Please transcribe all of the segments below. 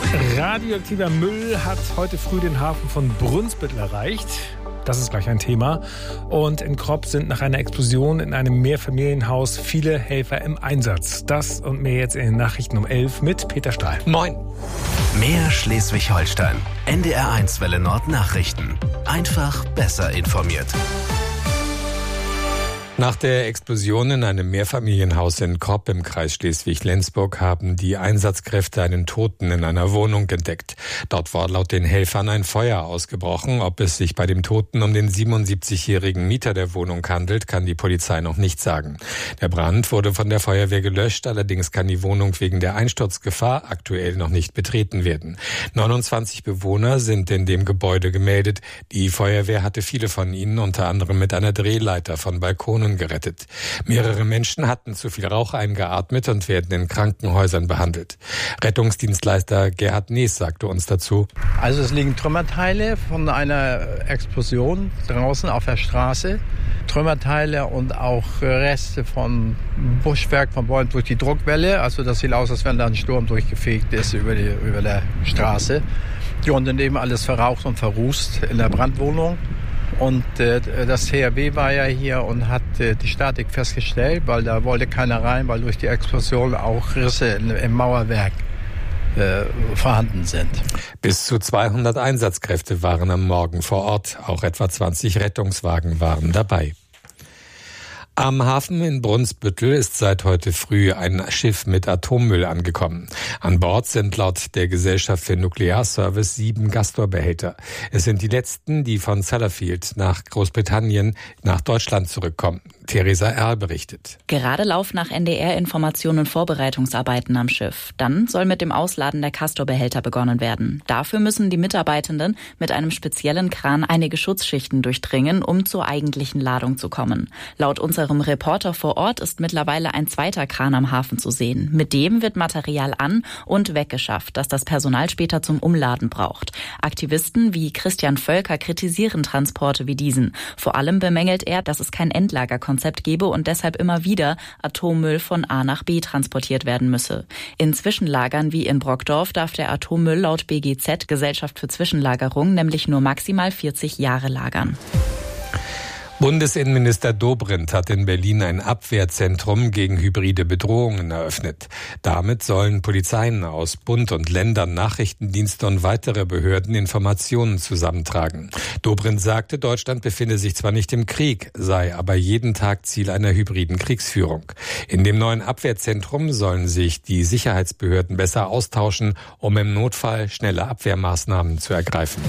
Radioaktiver Müll hat heute früh den Hafen von Brunsbüttel erreicht. Das ist gleich ein Thema. Und in Kropp sind nach einer Explosion in einem Mehrfamilienhaus viele Helfer im Einsatz. Das und mehr jetzt in den Nachrichten um 11 mit Peter Stahl. Moin. Mehr Schleswig-Holstein. NDR1 Welle Nord Nachrichten. Einfach besser informiert. Nach der Explosion in einem Mehrfamilienhaus in Kropp im Kreis Schleswig-Flensburg haben die Einsatzkräfte einen Toten in einer Wohnung entdeckt. Dort war laut den Helfern ein Feuer ausgebrochen. Ob es sich bei dem Toten um den 77-jährigen Mieter der Wohnung handelt, kann die Polizei noch nicht sagen. Der Brand wurde von der Feuerwehr gelöscht, allerdings kann die Wohnung wegen der Einsturzgefahr aktuell noch nicht betreten werden. 29 Bewohner sind in dem Gebäude gemeldet. Die Feuerwehr hatte viele von ihnen unter anderem mit einer Drehleiter von Balkonen gerettet. Mehrere Menschen hatten zu viel Rauch eingeatmet und werden in Krankenhäusern behandelt. Rettungsdienstleister Gerhard Nees sagte uns dazu: Also es liegen Trümmerteile von einer Explosion draußen auf der Straße. Trümmerteile und auch Reste von Buschwerk, von Bäumen durch die Druckwelle. Also das sieht aus, als wenn da ein Sturm durchgefegt ist über der Straße. Ja, und daneben alles verraucht und verrußt in der Brandwohnung. Und das THW war ja hier und hat die Statik festgestellt, weil da wollte keiner rein, weil durch die Explosion auch Risse im Mauerwerk vorhanden sind. Bis zu 200 Einsatzkräfte waren am Morgen vor Ort. Auch etwa 20 Rettungswagen waren dabei. Am Hafen in Brunsbüttel ist seit heute früh ein Schiff mit Atommüll angekommen. An Bord sind laut der Gesellschaft für Nuklearservice 7 Gastor-Behälter. Es sind die letzten, die von Sellafield nach Großbritannien nach Deutschland zurückkommen. Theresa Erl berichtet. Gerade laufen nach NDR-Informationen Vorbereitungsarbeiten am Schiff. Dann soll mit dem Ausladen der Castor-Behälter begonnen werden. Dafür müssen die Mitarbeitenden mit einem speziellen Kran einige Schutzschichten durchdringen, um zur eigentlichen Ladung zu kommen. Laut unserem Reporter vor Ort ist mittlerweile ein zweiter Kran am Hafen zu sehen. Mit dem wird Material an- und weggeschafft, das das Personal später zum Umladen braucht. Aktivisten wie Christian Völker kritisieren Transporte wie diesen. Vor allem bemängelt er, dass es kein Endlagerkonzept gebe und deshalb immer wieder Atommüll von A nach B transportiert werden müsse. In Zwischenlagern wie in Brockdorf darf der Atommüll laut BGZ, Gesellschaft für Zwischenlagerung, nämlich nur maximal 40 Jahre lagern. Bundesinnenminister Dobrindt hat in Berlin ein Abwehrzentrum gegen hybride Bedrohungen eröffnet. Damit sollen Polizeien aus Bund und Ländern, Nachrichtendienste und weitere Behörden Informationen zusammentragen. Dobrindt sagte, Deutschland befinde sich zwar nicht im Krieg, sei aber jeden Tag Ziel einer hybriden Kriegsführung. In dem neuen Abwehrzentrum sollen sich die Sicherheitsbehörden besser austauschen, um im Notfall schnelle Abwehrmaßnahmen zu ergreifen.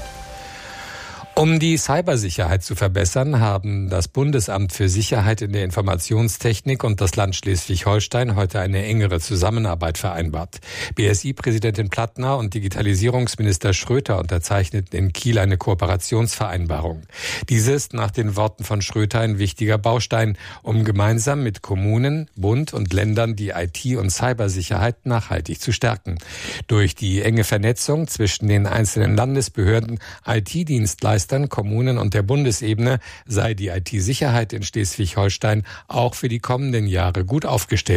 Um die Cybersicherheit zu verbessern, haben das Bundesamt für Sicherheit in der Informationstechnik und das Land Schleswig-Holstein heute eine engere Zusammenarbeit vereinbart. BSI-Präsidentin Plattner und Digitalisierungsminister Schröter unterzeichneten in Kiel eine Kooperationsvereinbarung. Diese ist nach den Worten von Schröter ein wichtiger Baustein, um gemeinsam mit Kommunen, Bund und Ländern die IT- und Cybersicherheit nachhaltig zu stärken. Durch die enge Vernetzung zwischen den einzelnen Landesbehörden, IT-Dienstleistern, Kommunen und der Bundesebene sei die IT-Sicherheit in Schleswig-Holstein auch für die kommenden Jahre gut aufgestellt.